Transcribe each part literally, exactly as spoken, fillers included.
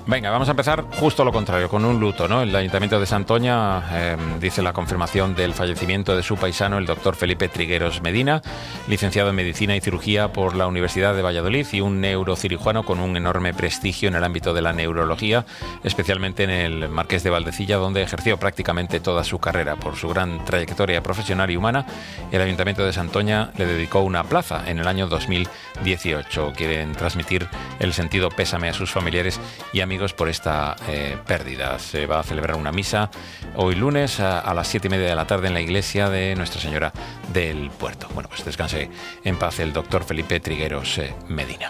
Venga, vamos a empezar justo lo contrario, con un luto, ¿no? El Ayuntamiento de Santoña eh, dice la confirmación del fallecimiento de su paisano, el doctor Felipe Trigueros Medina, licenciado en Medicina y Cirugía por la Universidad de Valladolid y un neurocirujano con un enorme prestigio en el ámbito de la neurología, especialmente en el Marqués de Valdecilla, donde ejerció prácticamente toda su carrera. Por su gran trayectoria profesional y humana, el Ayuntamiento de Santoña le dedicó una plaza en el año dos mil dieciocho. Quieren transmitir el sentido pésame a sus familiares y amigos por esta eh, pérdida. Se va a celebrar una misa hoy lunes a, a las siete y media de la tarde en la iglesia de Nuestra Señora del Puerto. Bueno, pues descanse en paz el doctor Felipe Trigueros eh, Medina.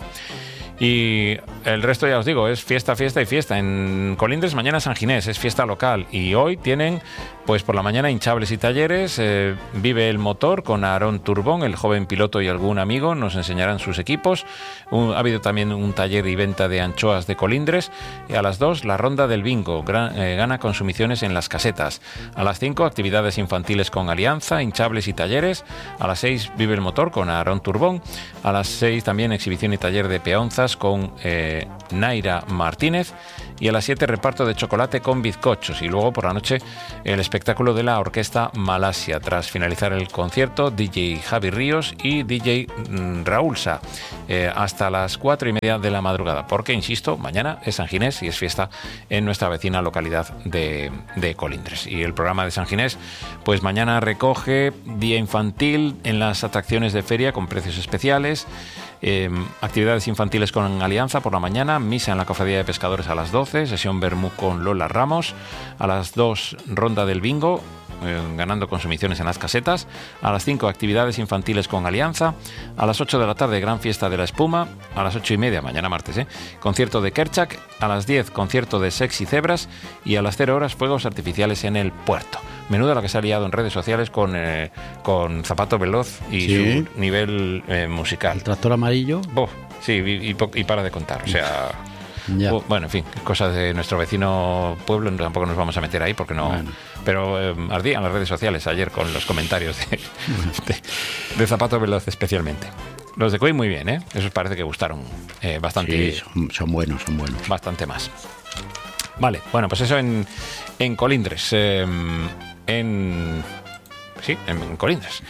Y el resto, ya os digo, es fiesta, fiesta y fiesta. En Colindres mañana San Ginés, es fiesta local. Y hoy tienen, pues por la mañana, hinchables y talleres. Eh, vive el motor con Aarón Turbón, el joven piloto y algún amigo. Nos enseñarán sus equipos. Un, ha habido también un taller y venta de anchoas de Colindres. Y a las dos, la ronda del bingo. Gran, eh, gana consumiciones en las casetas. A las cinco, actividades infantiles con Alianza, hinchables y talleres. A las seis, vive el motor con Aarón Turbón. A las seis, también exhibición y taller de peonzas con eh, Naira Martínez, y a las siete reparto de chocolate con bizcochos, y luego por la noche el espectáculo de la Orquesta Malasia. Tras finalizar el concierto, D J Javi Ríos y D J Raúl Sa, eh, hasta las cuatro y media de la madrugada, porque, insisto, mañana es San Ginés y es fiesta en nuestra vecina localidad de, de Colindres. Y el programa de San Ginés, pues mañana recoge día infantil en las atracciones de feria con precios especiales. Eh, actividades infantiles con Alianza por la mañana, misa en la Cofradía de Pescadores a las doce, sesión Bermú con Lola Ramos, a las dos ronda del bingo, eh, ganando consumiciones en las casetas, a las cinco actividades infantiles con Alianza, a las ocho de la tarde gran fiesta de la espuma, a las ocho y media, mañana martes, eh, concierto de Kerchak, a las diez concierto de Sexy Cebras y a las cero horas fuegos artificiales en el puerto. Menuda la que se ha liado en redes sociales con, eh, con Zapato Veloz y sí. su nivel eh, musical. El tractor amarillo. Oh, sí, y, y, y para de contar. O sea, oh, bueno, en fin, cosas de nuestro vecino pueblo, tampoco nos vamos a meter ahí porque no. Bueno. Pero eh, ardían las redes sociales ayer con los comentarios de, de, de Zapato Veloz especialmente. Los de Coy muy bien, ¿eh? Esos parece que gustaron eh, bastante. Sí, son, son buenos, son buenos. Bastante más. Vale, bueno, pues eso en, en Colindres. Eh, en... Sí, en, en Colindres.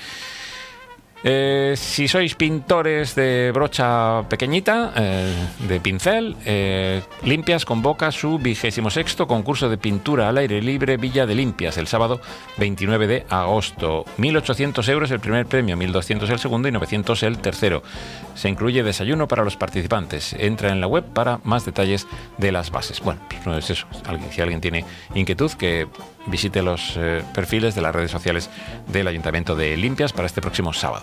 Eh, si sois pintores de brocha pequeñita, eh, de pincel, eh, Limpias convoca su vigésimo sexto concurso de pintura al aire libre Villa de Limpias el sábado veintinueve de agosto. mil ochocientos euros el primer premio, mil doscientos el segundo y novecientos el tercero. Se incluye desayuno para los participantes. Entra en la web para más detalles de las bases. Bueno, pues no es eso. Si alguien tiene inquietud, que visite los eh, perfiles de las redes sociales del Ayuntamiento de Limpias para este próximo sábado.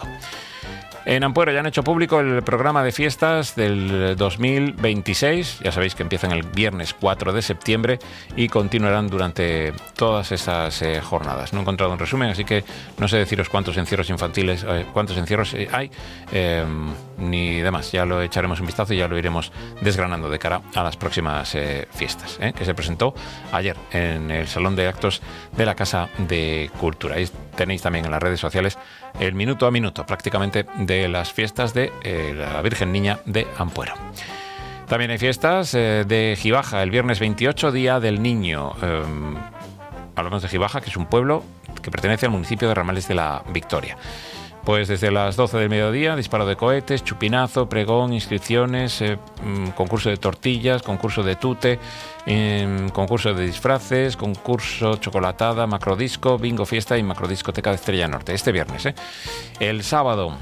En Ampuero ya han hecho público el programa de fiestas del dos mil veintiséis. Ya sabéis que empiezan el viernes cuatro de septiembre y continuarán durante todas esas eh, jornadas. No he encontrado un resumen, así que no sé deciros cuántos encierros infantiles, eh, cuántos encierros eh, hay, eh, ni demás. Ya lo echaremos un vistazo y ya lo iremos desgranando de cara a las próximas eh, fiestas, eh, que se presentó ayer en el Salón de Actos de la Casa de Cultura. Ahí tenéis también en las redes sociales el minuto a minuto prácticamente de las fiestas de eh, la Virgen Niña de Ampuero. También hay fiestas eh, de Gibaja el viernes veintiocho, Día del Niño. Eh, hablamos de Gibaja, que es un pueblo que pertenece al municipio de Ramales de la Victoria. Pues desde las doce del mediodía, disparo de cohetes, chupinazo, pregón, inscripciones, eh, concurso de tortillas, concurso de tute, eh, concurso de disfraces, concurso chocolatada, macrodisco, bingo fiesta y macrodiscoteca de Estrella Norte. Este viernes, ¿eh? El sábado,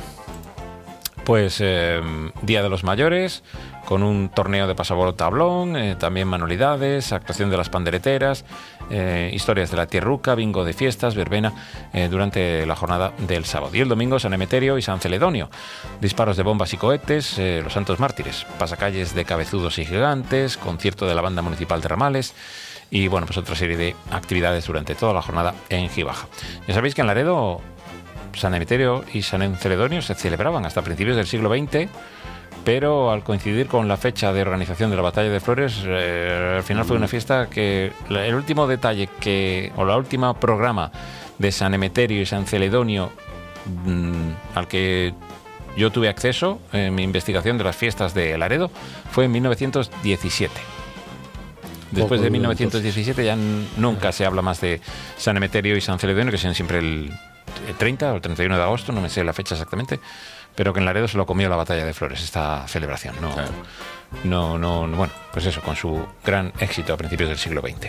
pues eh, Día de los Mayores, con un torneo de pasabolo tablón, eh, también manualidades, actuación de las pandereteras, eh, historias de la tierruca, bingo de fiestas, verbena eh, durante la jornada del sábado. Y el domingo San Emeterio y San Celedonio, disparos de bombas y cohetes, eh, los Santos Mártires, pasacalles de cabezudos y gigantes, concierto de la Banda Municipal de Ramales y bueno, pues otra serie de actividades durante toda la jornada en Gibaja. Ya sabéis que en Laredo San Emeterio y San Celedonio se celebraban hasta principios del siglo veinte, pero al coincidir con la fecha de organización de la Batalla de Flores, eh, al final fue una fiesta que el último detalle que o la última programa de San Emeterio y San Celedonio mmm, al que yo tuve acceso en mi investigación de las fiestas de Laredo fue en mil novecientos diecisiete. Después de duro, mil novecientos diecisiete ya n- nunca se habla más de San Emeterio y San Celedonio, que sean siempre el treinta o el treinta y uno de agosto, no me sé la fecha exactamente, pero que en Laredo se lo comió la Batalla de Flores, esta celebración. No, Claro. no, no, no, bueno, pues eso, con su gran éxito a principios del siglo veinte.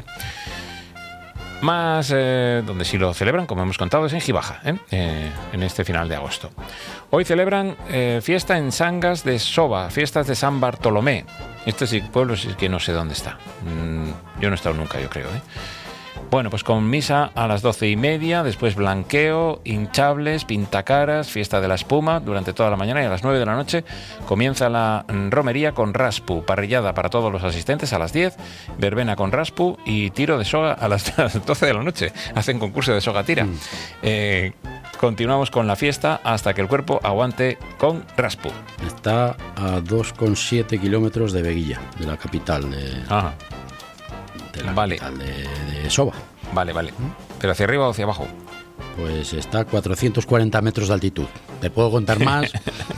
Más, eh, donde sí lo celebran, como hemos contado, es en Gibaja, ¿eh? Eh, en este final de agosto. Hoy celebran eh, fiesta en Sangas de Soba, fiestas de San Bartolomé. Este sí, pueblo sí que no sé dónde está. Mm, yo no he estado nunca, yo creo, ¿eh? Bueno, pues con misa a las doce y media, después blanqueo, hinchables, pintacaras, fiesta de la espuma durante toda la mañana, y a las nueve de la noche comienza la mm, romería con raspu, parrillada para todos los asistentes a las diez, verbena con raspu y tiro de soga a las doce de la noche. Hacen concurso de soga tira. Mm. Eh, continuamos con la fiesta hasta que el cuerpo aguante con raspu. Está a dos coma siete kilómetros de Veguilla, de la capital de, Ajá. de, la Vale. capital de, de Soba. Vale, vale. ¿Pero hacia arriba o hacia abajo? Pues está a cuatrocientos cuarenta metros de altitud. Te puedo contar más.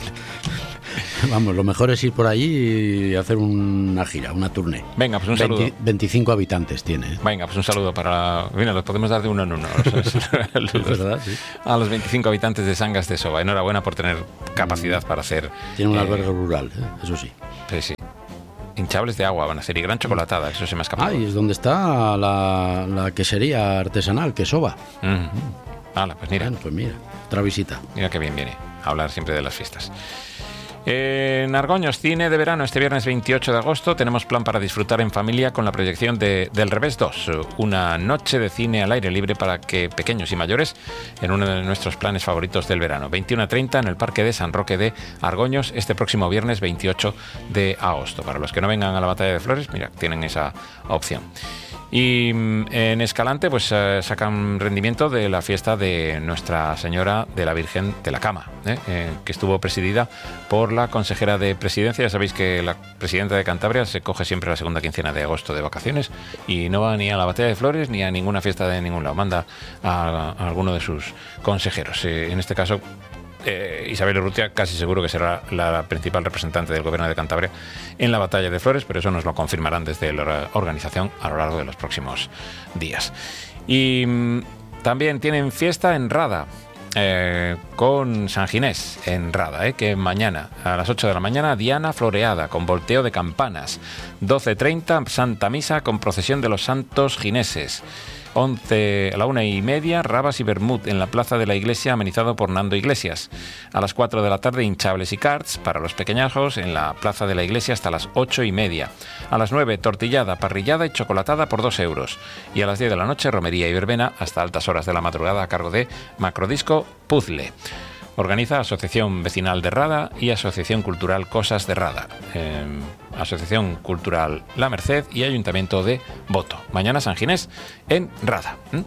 Vamos, lo mejor es ir por allí y hacer una gira, una tournée. Venga, pues un saludo. veinte, veinticinco habitantes tiene. ¿eh? Venga, pues un saludo para... Mira, los podemos dar de uno en uno. Los, Es verdad, sí. a los veinticinco habitantes de Sangas de Soba. Enhorabuena por tener capacidad para hacer... Tiene un eh, albergue rural, ¿eh? Eso sí. Sí, sí. Hinchables de agua van a ser y gran chocolatada, eso se me ha escapado. Ah, y es donde está la, la quesería artesanal, que Soba. Mm. Hala, pues mira, Bueno, pues mira, otra visita. mira qué bien viene a hablar siempre de las fiestas. En Argoños, cine de verano, este viernes veintiocho de agosto, tenemos plan para disfrutar en familia con la proyección de Del Revés dos, una noche de cine al aire libre para que pequeños y mayores, en uno de nuestros planes favoritos del verano. veintiuno a treinta en el Parque de San Roque de Argoños, este próximo viernes veintiocho de agosto. Para los que no vengan a la Batalla de Flores, mira, tienen esa opción. Y en Escalante pues eh, sacan rendimiento de la fiesta de Nuestra Señora de la Virgen de la Cama, ¿eh? Eh, que estuvo presidida por la consejera de Presidencia. Ya sabéis que la presidenta de Cantabria se coge siempre la segunda quincena de agosto de vacaciones y no va ni a la Batalla de Flores ni a ninguna fiesta de ningún lado. Manda a, a alguno de sus consejeros. Eh, en este caso, Eh, Isabel Urrutia casi seguro que será la principal representante del gobierno de Cantabria en la Batalla de Flores, pero eso nos lo confirmarán desde la organización a lo largo de los próximos días. Y mm, también tienen fiesta en Rada, eh, con San Ginés en Rada, eh, que mañana a las ocho de la mañana Diana Floreada con volteo de campanas, doce treinta Santa Misa con procesión de los santos gineses, once a la una y media, rabas y vermut en la plaza de la iglesia, amenizado por Nando Iglesias. A las cuatro de la tarde, hinchables y karts para los pequeñajos en la plaza de la iglesia hasta las ocho y media. A las nueve, tortillada, parrillada y chocolatada por dos euros. Y a las diez de la noche, romería y verbena hasta altas horas de la madrugada a cargo de Macrodisco Puzzle. Organiza Asociación Vecinal de Rada y Asociación Cultural Cosas de Rada, eh, Asociación Cultural La Merced y Ayuntamiento de Boto. Mañana San Ginés en Rada. ¿Mm?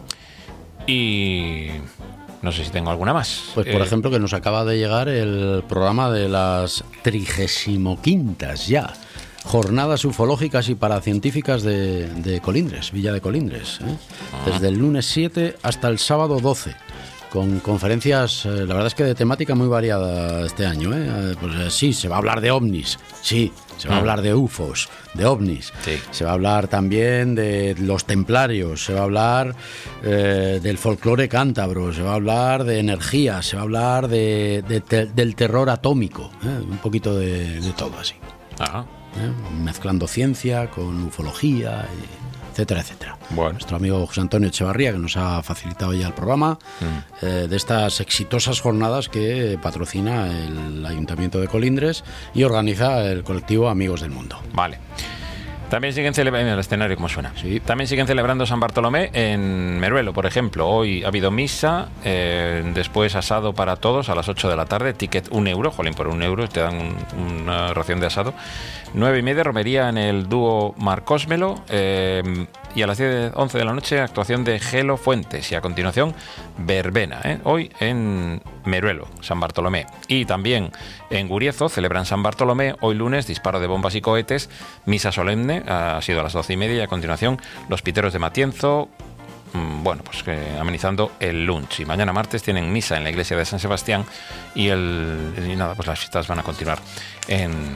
Y no sé si tengo alguna más. Pues por Eh, ejemplo que nos acaba de llegar el programa de las trigésimo quintas ya jornadas ufológicas y paracientíficas de, de Colindres, Villa de Colindres, ¿eh? Desde el lunes siete hasta el sábado doce, con conferencias, eh, la verdad es que de temática muy variada este año, ¿eh? Eh, pues eh, sí, se va a hablar de ovnis, sí, se va a Mm. hablar de U F Os, de ovnis, Sí. se va a hablar también de los templarios, se va a hablar eh, del folclore cántabro, se va a hablar de energía, se va a hablar de, de te- del terror atómico, ¿eh? Un poquito de, de todo así, Ajá. ¿eh? Mezclando ciencia con ufología, y etcétera, etcétera. Bueno. Nuestro amigo José Antonio Echevarría, que nos ha facilitado ya el programa, Mm. eh, de estas exitosas jornadas que patrocina el Ayuntamiento de Colindres y organiza el colectivo Amigos del Mundo. Vale. También siguen celebrando el escenario, como suena. Sí. También siguen celebrando San Bartolomé en Meruelo, por ejemplo. Hoy ha habido misa, eh, después asado para todos a las ocho de la tarde, ticket un euro, jolín, por un euro te dan un- una ración de asado. Nueve y media, romería en el dúo Marcósmelo, eh, y a las diez, once de la noche, actuación de Gelo Fuentes, y a continuación, verbena, eh, hoy en Meruelo, San Bartolomé. Y también en Guriezo celebran San Bartolomé, hoy lunes, disparo de bombas y cohetes, misa solemne, ha sido a las doce y media, y a continuación, los piteros de Matienzo, mm, bueno, pues eh, amenizando el lunch. Y mañana martes tienen misa en la iglesia de San Sebastián, y, el, y nada, pues las fiestas van a continuar en,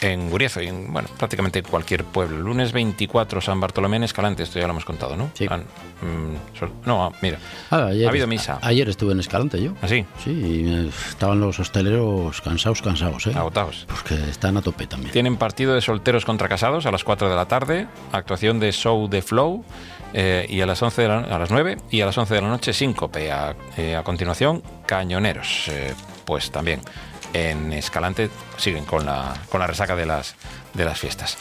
en Guriezo y en, bueno, prácticamente cualquier pueblo. Lunes veinticuatro, San Bartolomé en Escalante, esto ya lo hemos contado, ¿no? Sí. Ah, mm, sol, no, mira, Ah, ayer, ha habido misa. A, ayer estuve en Escalante yo. ¿Ah, sí? Sí, y estaban los hosteleros cansados, cansados, ¿eh? Agotados. Porque están a tope también. Tienen partido de solteros contra casados a las cuatro de la tarde, actuación de Show de Flow, eh, y a las once de la, a las nueve y a las once de la noche síncope. A, eh, a continuación, Cañoneros. Eh, pues también en Escalante siguen con la, con la resaca de las, de las fiestas.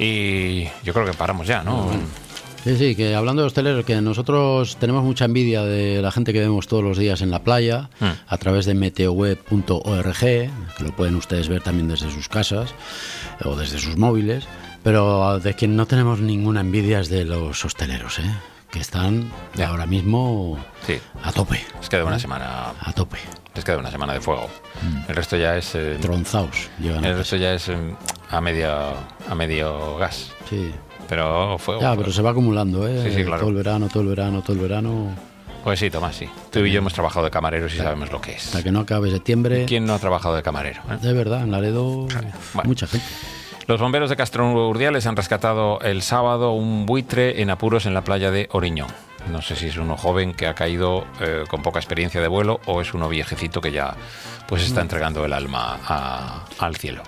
Y yo creo que paramos ya, ¿no? Bueno. Sí, sí, que hablando de hosteleros, que nosotros tenemos mucha envidia de la gente que vemos todos los días en la playa, mm. a través de meteoweb punto org, que lo pueden ustedes ver también desde sus casas o desde sus móviles, pero de quien no tenemos ninguna envidia es de los hosteleros, ¿eh? Que están ya. ahora mismo sí. a tope. Les queda una ¿eh? semana a tope. Les queda una semana de fuego. Mm. El resto ya es eh, tronzaos. El resto ya es eh, a media a medio gas. Sí. Pero fuego. Ya, fuego. pero se va acumulando, ¿eh? Sí, sí, claro. Todo el verano, todo el verano, todo el verano. Pues sí, Tomás, sí. Tú y yo hemos trabajado de camareros y claro. sabemos lo que es. Hasta que no acabe septiembre. ¿Quién no ha trabajado de camarero? ¿eh? De verdad, en Laredo, bueno. mucha gente. Los bomberos de Castrurdiales han rescatado el sábado un buitre en apuros en la playa de Oriñón. No sé si es uno joven que ha caído eh, con poca experiencia de vuelo o es uno viejecito que ya pues está entregando el alma a, al cielo.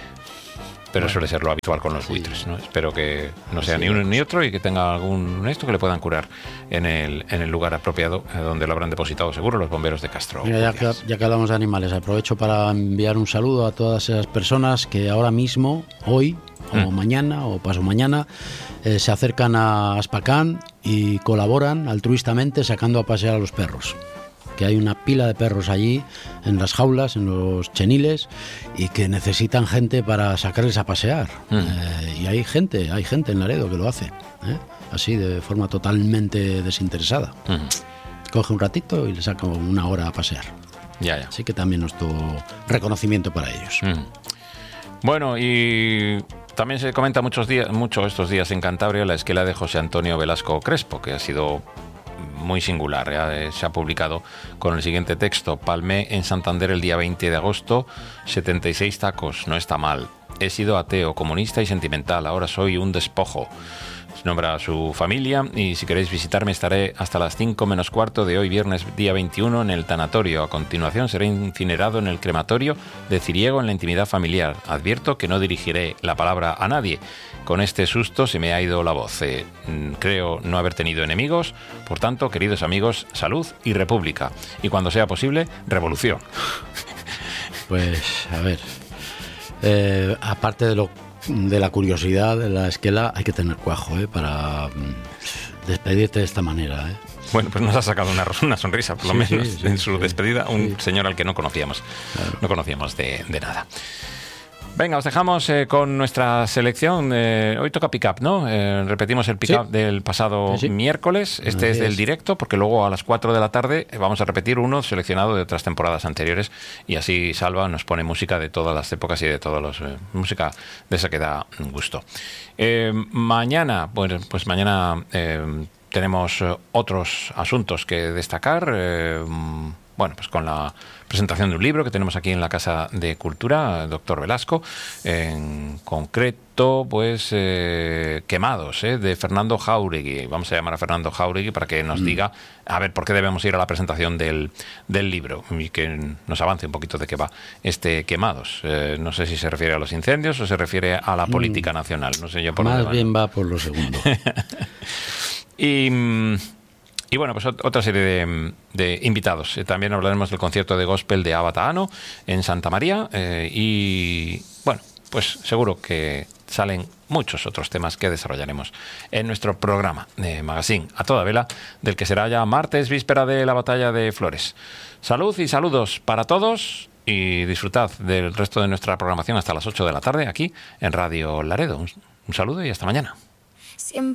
Pero bueno, suele ser lo habitual con los sí. buitres, ¿no? Espero que no sea sí, ni uno ni otro y que tenga algún esto que le puedan curar en el, en el lugar apropiado eh, donde lo habrán depositado seguro los bomberos de Castro. Mira, ya, que, ya que hablamos de animales, aprovecho para enviar un saludo a todas esas personas que ahora mismo, hoy o mm. mañana o paso mañana, eh, se acercan a Aspacán y colaboran altruistamente sacando a pasear a los perros. Que hay una pila de perros allí en las jaulas, en los cheniles, y que necesitan gente para sacarles a pasear. Mm. Eh, y hay gente, hay gente en Laredo que lo hace, ¿eh? Así de forma totalmente desinteresada. Mm. Coge un ratito y le saca una hora a pasear. Ya, ya. Así que también nuestro reconocimiento para ellos. Mm. Bueno, y también se comenta muchos días, mucho estos días en Cantabria la esquela de José Antonio Velasco Crespo, que ha sido muy singular. ¿eh? Se ha publicado con el siguiente texto: Palmé en Santander el día veinte de agosto, setenta y seis tacos, no está mal. He sido ateo, comunista y sentimental, ahora soy un despojo. Nombra a su familia y si queréis visitarme estaré hasta las cinco menos cuarto de hoy viernes día veintiuno en el tanatorio. A continuación seré incinerado en el crematorio de Ciriego en la intimidad familiar. Advierto que no dirigiré la palabra a nadie. Con este susto se me ha ido la voz. Eh, creo no haber tenido enemigos. Por tanto, queridos amigos, salud y república. Y cuando sea posible, revolución. Pues, a ver, eh, aparte de lo de la curiosidad de la esquela, hay que tener cuajo, ¿eh? Para despedirte de esta manera, ¿eh? Bueno, pues nos ha sacado una, una sonrisa, por lo sí, menos, sí, sí, en su sí, despedida, un sí. señor al que no conocíamos, claro. no conocíamos de, de nada. Venga, os dejamos eh, con nuestra selección. Eh, hoy toca pick-up, ¿no? Eh, repetimos el pick-up sí. del pasado sí, sí. miércoles. Este Así es del es. directo, porque luego a las cuatro de la tarde vamos a repetir uno seleccionado de otras temporadas anteriores. Y así Salva nos pone música de todas las épocas y de todos los... Eh, música de esa que da gusto. Eh, mañana, bueno, pues mañana eh, tenemos otros asuntos que destacar. Eh, bueno, pues con la presentación de un libro que tenemos aquí en la Casa de Cultura, doctor Velasco, en concreto, pues, eh, Quemados, eh, de Fernando Jáuregui. Vamos a llamar a Fernando Jáuregui para que nos mm. diga, a ver, por qué debemos ir a la presentación del, del libro y que nos avance un poquito de qué va este Quemados. Eh, no sé si se refiere a los incendios o se refiere a la política mm. nacional. No sé yo por Más dónde bien va por lo segundo. y... Y bueno, pues otra serie de, de invitados. Eh, también hablaremos del concierto de gospel de Abba Tahano en Santa María. Eh, y bueno, pues seguro que salen muchos otros temas que desarrollaremos en nuestro programa de Magazine a toda vela, del que será ya martes, víspera de la Batalla de Flores. Salud y saludos para todos y disfrutad del resto de nuestra programación hasta las ocho de la tarde aquí en Radio Laredo. Un, un saludo y hasta mañana. Siempre